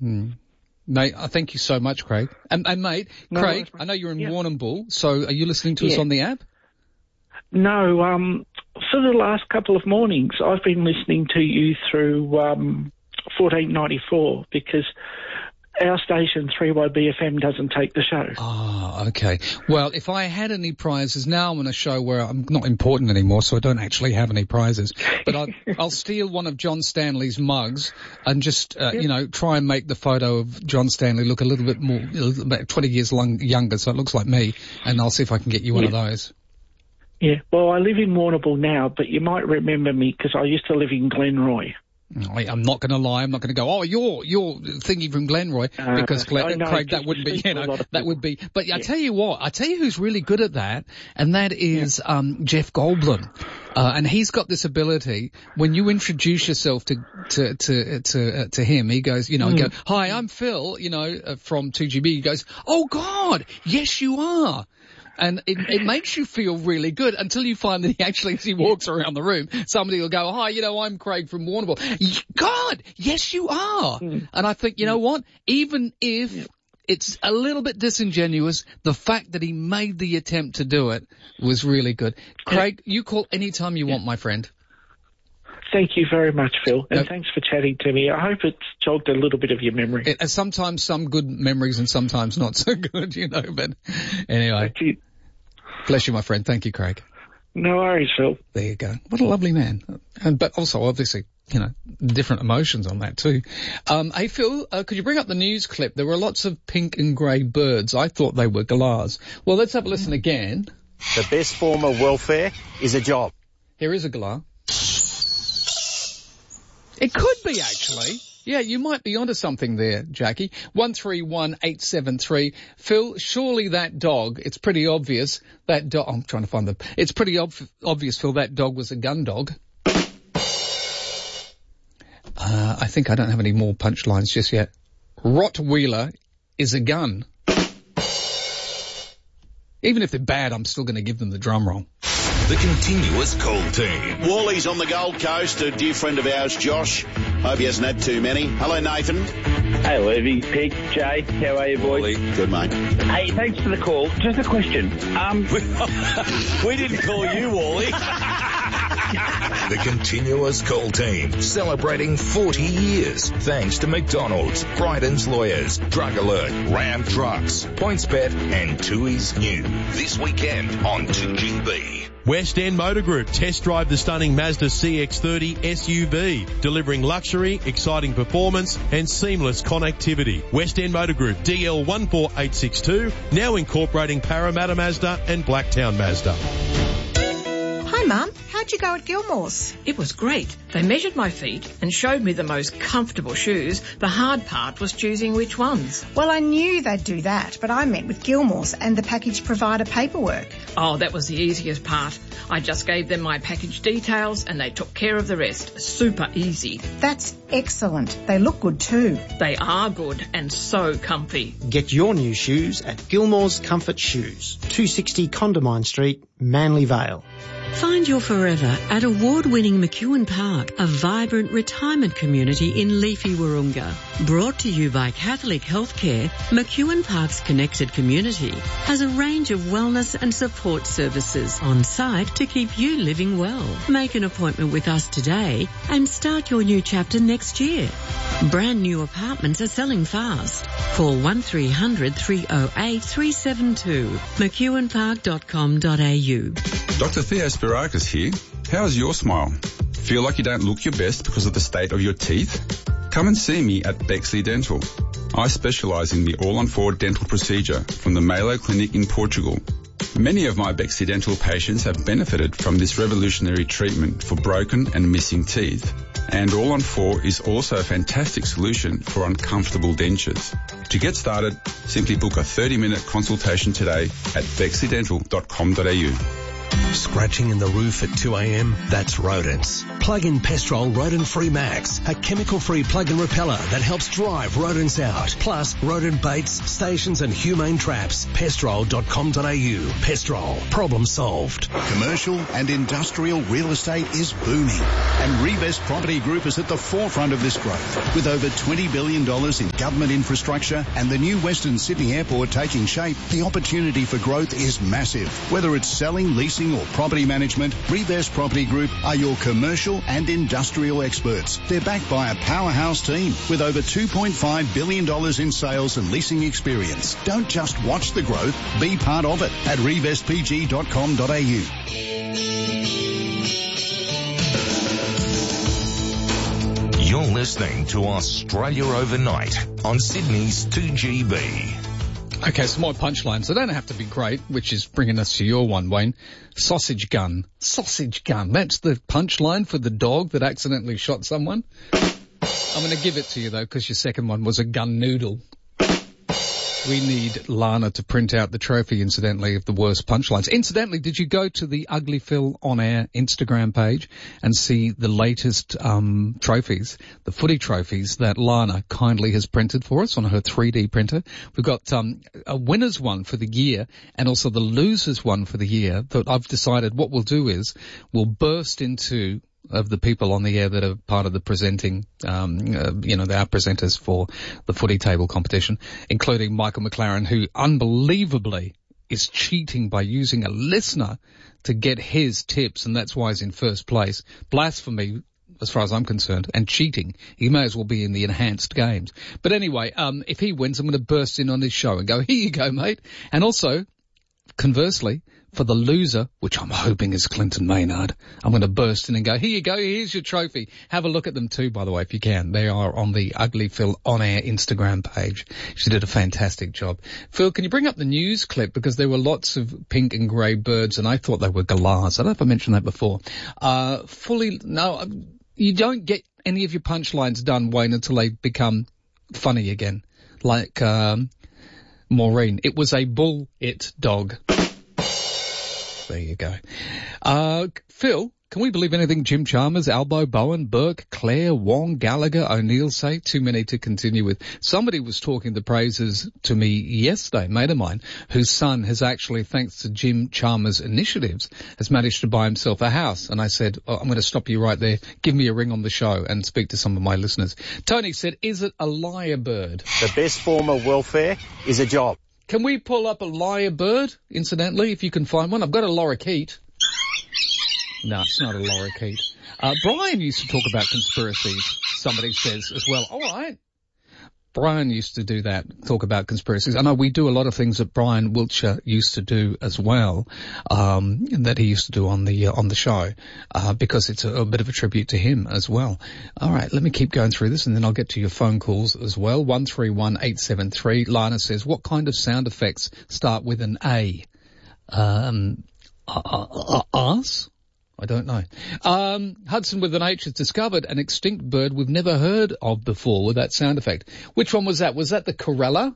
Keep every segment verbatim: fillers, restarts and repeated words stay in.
Hmm. Mate, I thank you so much, Craig. And, and mate, no, Craig, I know you're in yeah. Warrnambool, so are you listening to yeah. us on the app? No, um, for the last couple of mornings, I've been listening to you through um, fourteen ninety-four because our station, three Y B F M, doesn't take the show. Ah, okay. Well, if I had any prizes, now I'm on a show where I'm not important anymore, so I don't actually have any prizes. But I'll, I'll steal one of John Stanley's mugs and just, uh, yep. you know, try and make the photo of John Stanley look a little bit more, about twenty years long, younger, so it looks like me, and I'll see if I can get you one yep. of those. Yeah, well, I live in Warrnambool now, but you might remember me because I used to live in Glenroy. I, I'm not going to lie. I'm not going to go, oh, you're, you're thingy from Glenroy, uh, because Glen, know, Craig, that wouldn't be, you know, that would be, but yeah. I tell you what, I tell you who's really good at that, and that is, yeah. um, Jeff Goldblum. Uh, and he's got this ability, when you introduce yourself to, to, to, to, uh, to him, he goes, you know, mm. go, hi, I'm Phil, you know, uh, from two G B. He goes, oh God, yes you are. And it, it makes you feel really good until you find that he actually, as he walks around the room, somebody will go, hi, you know, I'm Craig from Warrnambool. God, yes, you are. Mm. And I think, you know what? Even if yeah. it's a little bit disingenuous, the fact that he made the attempt to do it was really good. Craig, you call any time you yeah. want, my friend. Thank you very much, Phil, and no. thanks for chatting to me. I hope it's jogged a little bit of your memory. It, sometimes some good memories and sometimes not so good, you know, but anyway. Bless you, my friend. Thank you, Craig. No worries, Phil. There you go. What a lovely man. And, but also, obviously, you know, different emotions on that too. Um, hey, Phil, uh, could you bring up the news clip? There were lots of pink and grey birds. I thought they were galahs. Well, let's have a listen again. The best form of welfare is a job. Here is a galah. It could be, actually. Yeah, you might be onto something there, Jackie. one three one eight seven three. Phil, surely that dog, it's pretty obvious, that dog, I'm trying to find the, it's pretty ob- obvious, Phil, that dog was a gun dog. Uh, I think I don't have any more punchlines just yet. Rottweiler is a gun. Even if they're bad, I'm still going to give them the drum roll. The continuous call team. Wally's on the Gold Coast, a dear friend of ours, Josh. Hope he hasn't had too many. Hello, Nathan. Hey, Levy, Pig, Jay, how are you, boys? Wally. Good, mate. Hey, thanks for the call. Just a question. Um, we didn't call you, Wally. The continuous call team, celebrating forty years. Thanks to McDonald's, Bryden's Lawyers, Drug Alert, Ram Trucks, PointsBet, and Tui's New. This weekend on two G B. West End Motor Group. Test drive the stunning Mazda C X thirty S U V, delivering luxury, exciting performance and seamless connectivity. West End Motor Group, D L one four eight six two, now incorporating Parramatta Mazda and Blacktown Mazda. Hi, Mum. How'd you go at Gilmore's? It was great. They measured my feet and showed me the most comfortable shoes. The hard part was choosing which ones. Well, I knew they'd do that, but I met with Gilmore's and the package provider paperwork. Oh, that was the easiest part. I just gave them my package details and they took care of the rest. Super easy. That's excellent. They look good too. They are good and so comfy. Get your new shoes at Gilmore's Comfort Shoes, two sixty Condamine Street, Manly Vale. Find your forever at award-winning McEwen Park, a vibrant retirement community in leafy Wahroonga. Brought to you by Catholic Healthcare, McEwen Park's connected community has a range of wellness and support services on site to keep you living well. Make an appointment with us today and start your new chapter next year. Brand new apartments are selling fast. Call one three hundred three oh eight three seven two, mcewen park dot com dot a u. Doctor Theo Spirakis here. How's your smile? Feel like you don't look your best because of the state of your teeth? Come and see me at Bexley Dental. I specialise in the all-on-four dental procedure from the Malo Clinic in Portugal. Many of my Bexley Dental patients have benefited from this revolutionary treatment for broken and missing teeth. And All on four is also a fantastic solution for uncomfortable dentures. To get started, simply book a thirty minute consultation today at bexley dental dot com dot a u. Scratching in the roof at two a.m? That's rodents. Plug-in Pestrol Rodent-Free Max, a chemical-free plug-in repeller that helps drive rodents out. Plus, rodent baits, stations and humane traps. Pestrol dot com dot a u. Pestrol. Problem solved. Commercial and industrial real estate is booming, and Revest Property Group is at the forefront of this growth. With over twenty billion dollars in government infrastructure and the new Western Sydney Airport taking shape, the opportunity for growth is massive. Whether it's selling, leasing or property management, Revest Property Group are your commercial and industrial experts. They're backed by a powerhouse team with over two point five billion dollars in sales and leasing experience. Don't just watch the growth, be part of it at revest p g dot com dot a u. You're listening to Australia Overnight on Sydney's two G B. Okay, some more punchlines. They don't have to be great, which is bringing us to your one, Wayne. Sausage gun. Sausage gun. That's the punchline for the dog that accidentally shot someone. I'm going to give it to you, though, because your second one was a gun noodle. We need Lana to print out the trophy, incidentally, of the worst punchlines. Incidentally, did you go to the Ugly Phil On Air Instagram page and see the latest um trophies, the footy trophies that Lana kindly has printed for us on her three D printer? We've got um a winner's one for the year and also the loser's one for the year that I've decided what we'll do is we'll burst into of the people on the air that are part of the presenting, um, uh, you know, they are presenters for the footy table competition, including Michael McLaren, who unbelievably is cheating by using a listener to get his tips, and that's why he's in first place. Blasphemy, as far as I'm concerned, and cheating. He may as well be in the enhanced games. But anyway, um, if he wins, I'm going to burst in on his show and go, here you go, mate. And also, conversely, for the loser, which I'm hoping is Clinton Maynard, I'm going to burst in and go, here you go, here's your trophy. Have a look at them too, by the way, if you can. They are on the Ugly Phil On Air Instagram page. She did a fantastic job. Phil, can you bring up the news clip? Because there were lots of pink and grey birds, and I thought they were galahs. I don't know if I mentioned that before. Uh, fully, no, you don't get any of your punchlines done, Wayne, until they become funny again. Like, um, Maureen. It was a bull, it dog. There you go. Uh, Phil, can we believe anything Jim Chalmers, Albo, Bowen, Burke, Claire, Wong, Gallagher, O'Neill say? Too many to continue with. Somebody was talking the praises to me yesterday, a mate of mine, whose son has actually, thanks to Jim Chalmers' initiatives, has managed to buy himself a house. And I said, oh, I'm going to stop you right there. Give me a ring on the show and speak to some of my listeners. Tony said, is it a lyrebird? The best form of welfare is a job. Can we pull up a lyrebird, incidentally, if you can find one? I've got a lorikeet. No, it's not a lorikeet. Uh, Brian used to talk about conspiracies, somebody says as well. All right. Brian used to do that, talk about conspiracies. I know we do a lot of things that Brian Wiltshire used to do as well, um, that he used to do on the, uh, on the show, uh, because it's a, a bit of a tribute to him as well. All right, let me keep going through this and then I'll get to your phone calls as well. one three one eight seven three. Lana says, what kind of sound effects start with an A? Um, uh, uh, uh, us? I don't know. Um, Hudson with an H has discovered an extinct bird we've never heard of before with that sound effect. Which one was that? Was that the Corella?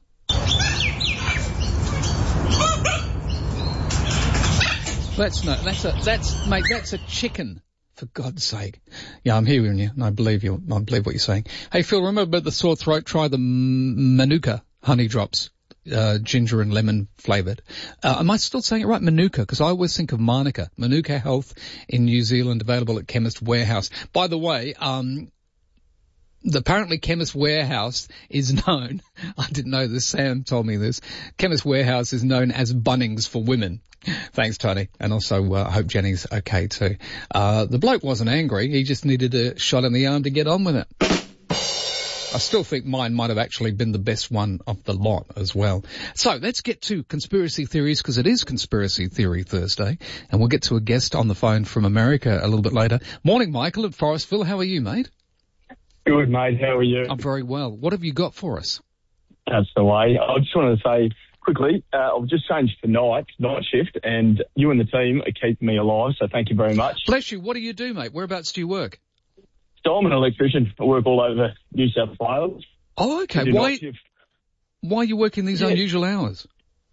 That's no, that's a, that's, mate, that's a chicken. For God's sake. Yeah, I'm hearing you, and I believe you, I believe what you're saying. Hey, Phil, remember the sore throat? Try the Manuka honey drops. Uh, ginger and lemon flavoured. Uh, am I still saying it right? Manuka, because I always think of Manuka. Manuka Health in New Zealand, available at Chemist Warehouse. By the way, um, the, apparently Chemist Warehouse is known, I didn't know this, Sam told me this, Chemist Warehouse is known as Bunnings for women. Thanks, Tony. And also, uh, I hope Jenny's okay too. Uh, the bloke wasn't angry, he just needed a shot in the arm to get on with it. I still think mine might have actually been the best one of the lot as well. So let's get to conspiracy theories, because it is Conspiracy Theory Thursday, and we'll get to a guest on the phone from America a little bit later. Morning, Michael at Forestville. How are you, mate? Good, mate. How are you? I'm very well. What have you got for us? That's the way. I just wanted to say quickly, uh, I've just changed to night, night shift, and you and the team are keeping me alive, so thank you very much. Bless you. What do you do, mate? Whereabouts do you work? So I'm an electrician. I work all over New South Wales. Oh, okay. Why, why are you working these yeah. unusual hours?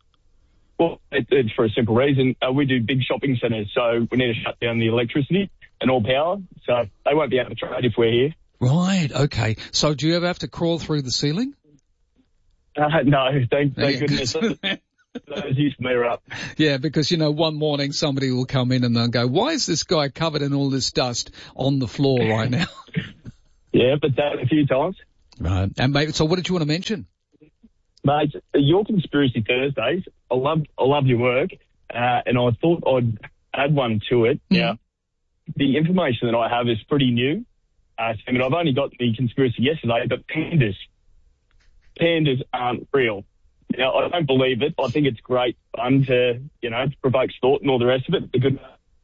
Well, it, it's for a simple reason. Uh, we do big shopping centres, so we need to shut down the electricity. and all power, so they won't be able to trade if we're here. Right, okay. So do you ever have to crawl through the ceiling? Uh, no, thank, thank Yeah, goodness. Those used to me are up. Yeah, because, you know, one morning somebody will come in and they'll go, why is this guy covered in all this dust on the floor right now? Yeah, but that a few times. Right. And mate, so what did you want to mention? Mate, your Conspiracy Thursdays, I love I love your work, uh, and I thought I'd add one to it. Mm-hmm. Now, the information that I have is pretty new. Uh, I mean, I've only got the conspiracy yesterday, but pandas, pandas aren't real. Now, I don't believe it. I think it's great fun to, you know, to provoke thought and all the rest of it. The good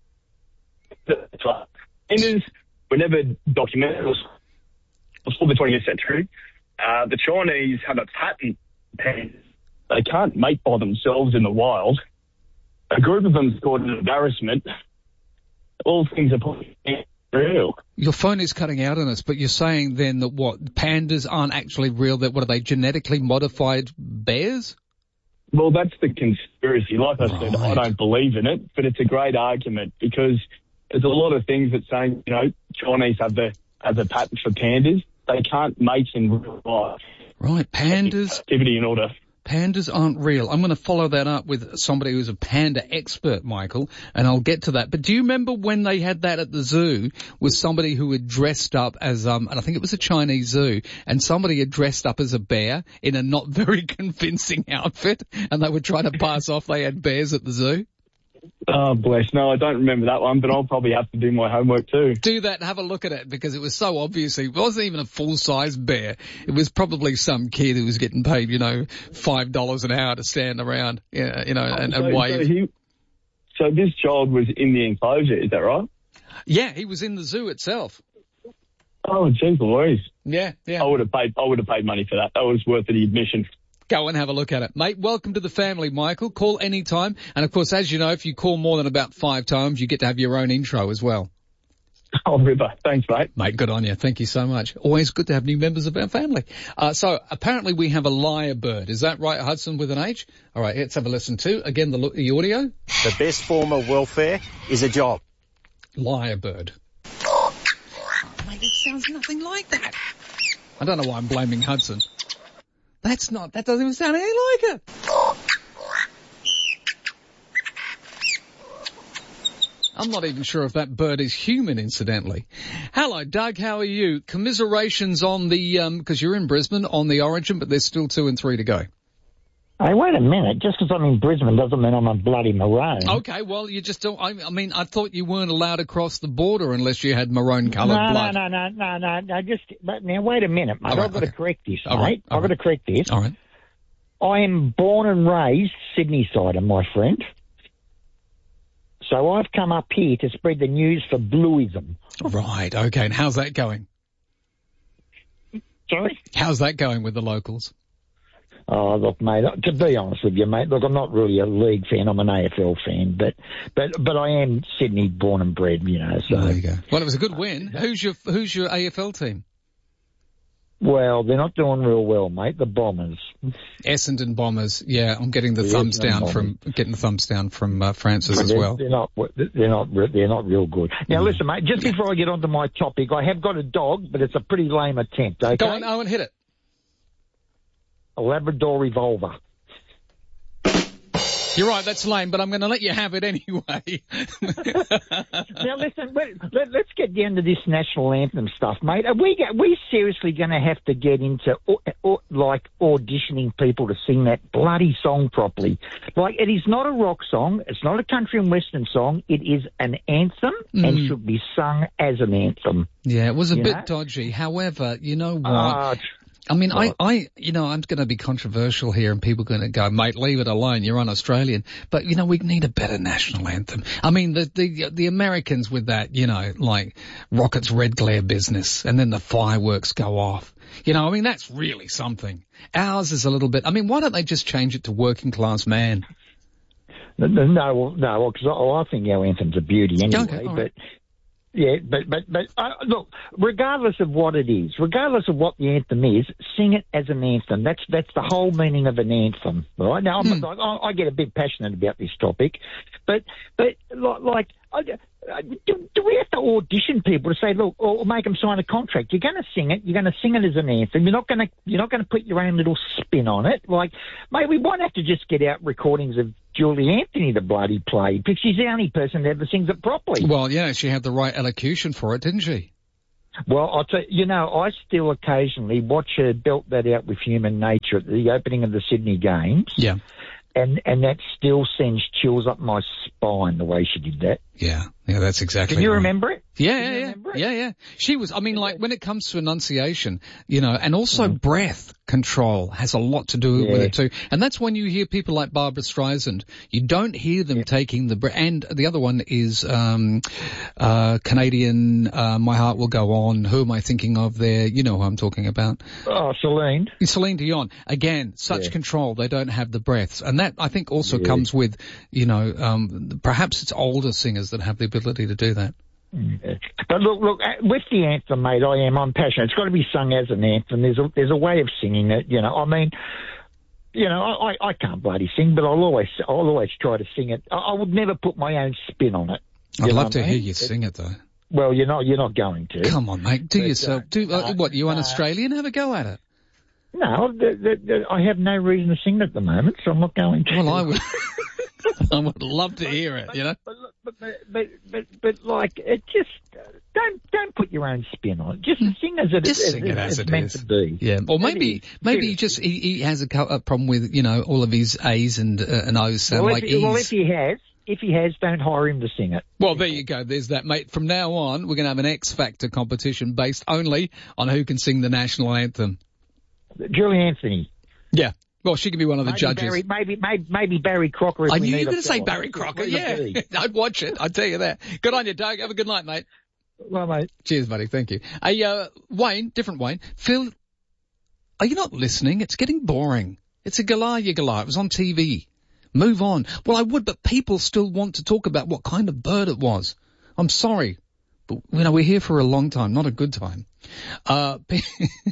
pandas were never documented before the twentieth century. Uh, the Chinese have a patent. They can't mate by themselves in the wild. A group of them is called an embarrassment. All things are real. Your phone is cutting out on us, but you're saying then that what, pandas aren't actually real, that what are they, genetically modified bears? Well, that's the conspiracy. Like I Right. said, I don't believe in it, but it's a great argument because there's a lot of things that saying, you know, Chinese have the have the patent for pandas. They can't mate in real life. Right, pandas. Activity in order. Pandas aren't real. I'm going to follow that up with somebody who's a panda expert, Michael, and I'll get to that. But do you remember when they had that at the zoo with somebody who had dressed up as, um, and I think it was a Chinese zoo, and somebody had dressed up as a bear in a not very convincing outfit, and they were trying to pass off they had bears at the zoo? Oh, bless. No, I don't remember that one, but I'll probably have to do my homework too. Do that and have a look at it because it was so obviously, it wasn't even a full-size bear. It was probably some kid who was getting paid, you know, five dollars an hour to stand around, yeah, you know, and, so, and wave. So, he, so this child was in the enclosure, is that right? Yeah, he was in the zoo itself. Oh, geez Louise. Yeah, yeah. I would have paid, I would have paid money for that. That was worth the admission. Go and have a look at it. Mate, welcome to the family, Michael. Call any time. And, of course, as you know, if you call more than about five times, you get to have your own intro as well. Oh, River. Thanks, mate. Mate, good on you. Thank you so much. Always good to have new members of our family. Uh, so, apparently we have a lyrebird. Is that right, Hudson, with an H? All right, let's have a listen to, again, the, the audio. The best form of welfare is a job. Lyrebird. Mate, it sounds nothing like that. I don't know why I'm blaming Hudson. That's not, that doesn't even sound anything like it. I'm not even sure if that bird is human, incidentally. Hello, Doug, how are you? Commiserations on the, um, because you're in Brisbane, on the Origin, but there's still two and three to go. Hey, wait a minute. Just because I'm in Brisbane doesn't mean I'm a bloody maroon. Okay, well, you just don't, I, I mean, I thought you weren't allowed to cross the border unless you had maroon-coloured no, blood. No, no, no, no, no, no, just, but now wait a minute, mate. All right, I've got okay. to correct this, All mate. right, all I've got to correct this. All right. I am born and raised Sydney-sider, my friend. So I've come up here to spread the news for blueism. Right, okay, and how's that going? Sorry? How's that going with the locals? Oh, look, mate, to be honest with you, mate, look, I'm not really a league fan. I'm an A F L fan, but but but I am Sydney born and bred, you know. So there you go. Well, it was a good win. Who's your Who's your A F L team? Well, they're not doing real well, mate. The Bombers. Essendon Bombers. Yeah, I'm getting the The thumbs Essendon down Bombers. from getting the thumbs down from uh, Francis But as they're, well. They're not. They're not. They're not real good. Now, listen, mate. Just before I get onto my topic, I have got a dog, but it's a pretty lame attempt. Okay. Go on, Owen, hit it. A Labrador Revolver. You're right, that's lame, but I'm going to let you have it anyway. Now, listen, let, let, let's get down to this national anthem stuff, mate. Are we, are we seriously going to have to get into, or, or, like, auditioning people to sing that bloody song properly? Like, it is not a rock song. It's not a country and western song. It is an anthem Mm. and should be sung as an anthem. Yeah, it was a You bit know? dodgy. However, you know what? Ah, I mean, I, Right. I, you know, I'm going to be controversial here and people are going to go, mate, leave it alone. You're un-Australian. But, you know, we need a better national anthem. I mean, the, the, the Americans with that, you know, like Rocket's Red Glare business and then the fireworks go off. You know, I mean, that's really something. Ours is a little bit, I mean, why don't they just change it to Working Class Man? No, no, no, because I, I think our anthem's a beauty anyway. Okay, all but right. yeah, but but but uh, look, regardless of what it is, regardless of what the anthem is, sing it as an anthem. That's that's the whole meaning of an anthem, right? Now, I'm Hmm. like, I, I get a bit passionate about this topic, but but like, like I, uh, do, do we have to audition people to say, look, or make them sign a contract? You're going to sing it. You're going to sing it as an anthem. You're not going to you're not going to put your own little spin on it. Like, mate, we might have to just get out recordings of Julie Anthony to bloody play, because she's the only person that ever sings it properly. Well, yeah, she had the right elocution for it, didn't she? Well, I'll tell you, you know, I still occasionally watch her belt that out with Human Nature at the opening of the Sydney Games. Yeah. And and that still sends chills up my spine, the way she did that. Yeah, yeah, that's exactly Can you right. remember it? Yeah, yeah, yeah, yeah, yeah. She was, I mean, like, when it comes to enunciation, you know, and also mm. breath control has a lot to do yeah. with it too. And that's when you hear people like Barbara Streisand, you don't hear them yeah. taking the breath. And the other one is, um, uh, Canadian, uh, My Heart Will Go On. Who am I thinking of there? You know who I'm talking about. Oh, Celine. Celine Dion. Again, such yeah. control, they don't have the breaths. And that, I think, also yeah. comes with, you know, um, perhaps it's older singers that have the ability to do that. Yeah. But look, look, with the anthem, mate, I am, I'm passionate. It's got to be sung as an anthem. There's a, there's a way of singing it, you know. I mean, you know, I, I can't bloody sing, but I'll always, I'll always try to sing it. I, I would never put my own spin on it. I'd love to hear you sing it, though. Well, you're not, you're not going to. Come on, mate, do but, yourself, do, uh, uh, what, you uh, un-Australian? Have a go at it. No, the, the, the, I have no reason to sing it at the moment, so I'm not going to. Well, I would. I would love to hear it, you know. But but but but, but, but like it just uh, don't don't put your own spin on it. Just sing as it just is. Sing it as it's it meant is. to be. Yeah. Or maybe maybe he just he, he has a, a problem with, you know, all of his A's and uh, and O's sound well, like if, E's. Well, if he has. If he has, don't hire him to sing it. Well, there you go. There's that, mate. From now on, we're going to have an X Factor competition based only on who can sing the national anthem. Julie Anthony. Yeah. Well, she could be one of the maybe judges. Barry, maybe, maybe, maybe Barry Crocker. If I we knew you need were going to say fellow. Barry Crocker. Yeah. I'd watch it. I'd tell you that. Good on you, Doug. Have a good night, mate. Well, mate. Cheers, buddy. Thank you. Hey, uh, Wayne, different Wayne. Phil, are you not listening? It's getting boring. It's a galah, you galah. It was on T V. Move on. Well, I would, but people still want to talk about what kind of bird it was. I'm sorry. But, you know, we're here for a long time, not a good time. Uh, I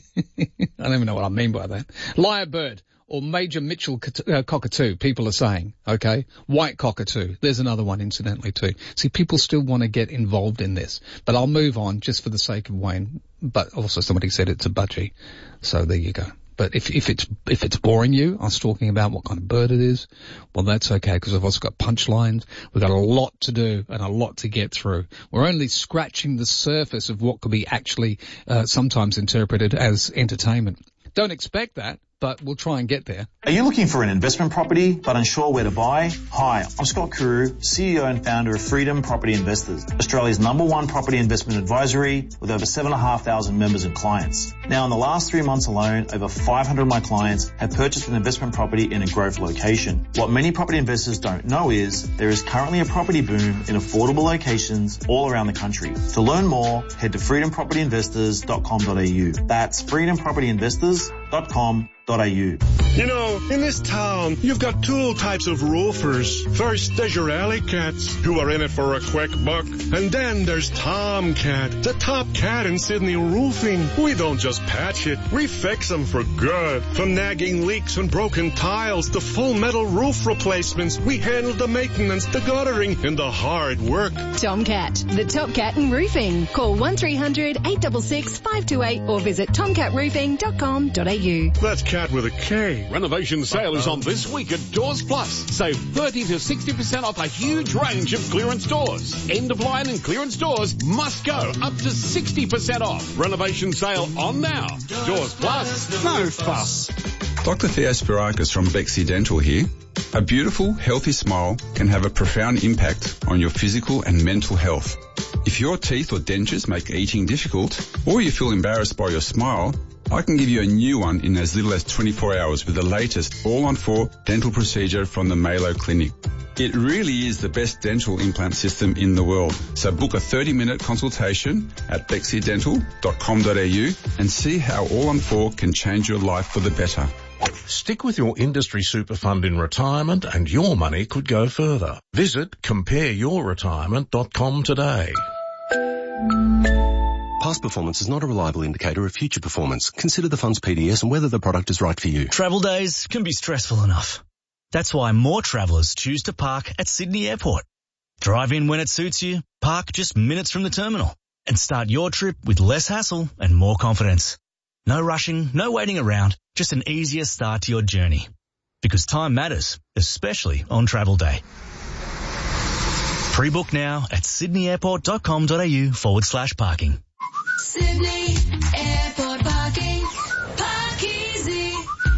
don't even know what I mean by that. Lyrebird or Major Mitchell uh, cockatoo, people are saying, okay? White cockatoo. There's another one, incidentally, too. See, people still want to get involved in this. But I'll move on just for the sake of Wayne. But also somebody said it's a budgie. So there you go. But if, if it's, if it's boring you, us talking about what kind of bird it is, well, that's okay, because I've also got punchlines. We've got a lot to do and a lot to get through. We're only scratching the surface of what could be actually, uh, sometimes interpreted as entertainment. Don't expect that, but we'll try and get there. Are you looking for an investment property but unsure where to buy? Hi, I'm Scott Carew, C E O and founder of Freedom Property Investors, Australia's number one property investment advisory with over seven thousand five hundred members and clients. Now, in the last three months alone, over five hundred of my clients have purchased an investment property in a growth location. What many property investors don't know is there is currently a property boom in affordable locations all around the country. To learn more, head to freedom property investors dot com dot a u. That's freedom property investors dot com dot a u. You know, in this town, you've got two types of roofers. First, there's your alley cats, who are in it for a quick buck. And then there's Tomcat, the top cat in Sydney roofing. We don't just patch it, we fix them for good. From nagging leaks and broken tiles to full metal roof replacements, we handle the maintenance, the guttering, and the hard work. Tomcat, the top cat in roofing. Call one three hundred, eight six six, five two eight or visit tomcat roofing dot com dot a u. That's cat with a K. Renovation sale is on this week at Doors Plus. Save thirty to sixty percent off a huge range of clearance doors. End of line and clearance doors must go up to sixty percent off. Renovation sale on now. Doors Plus. No fuss. Doctor Theo Spirakis from Bexley Dental here. A beautiful, healthy smile can have a profound impact on your physical and mental health. If your teeth or dentures make eating difficult, or you feel embarrassed by your smile, I can give you a new one in as little as twenty-four hours with the latest all-on-four dental procedure from the Malo Clinic. It really is the best dental implant system in the world. So book a thirty-minute consultation at bexley dental dot com dot a u and see how all-on-four can change your life for the better. Stick with your industry super fund in retirement and your money could go further. Visit compare your retirement dot com today. Past performance is not a reliable indicator of future performance. Consider the fund's P D S and whether the product is right for you. Travel days can be stressful enough. That's why more travellers choose to park at Sydney Airport. Drive in when it suits you, park just minutes from the terminal, and start your trip with less hassle and more confidence. No rushing, no waiting around, just an easier start to your journey. Because time matters, especially on travel day. Pre-book now at sydneyairport.com.au forward slash parking. Sydney Airport Parking. Park easy.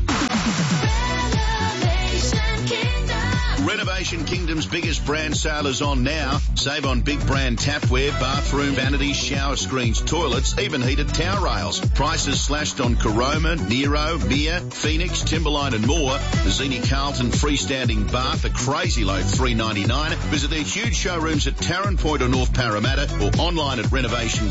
Renovation Kingdom. Renovation Kingdom's biggest brand sale is on now. Save on big brand tapware, bathroom vanities, shower screens, toilets, even heated towel rails. Prices slashed on Caroma, Nero, Mia, Phoenix, Timberline and more. The Zini Carlton freestanding bath, a crazy low three ninety-nine. Visit their huge showrooms at Tarrant Point or North Parramatta or online at renovation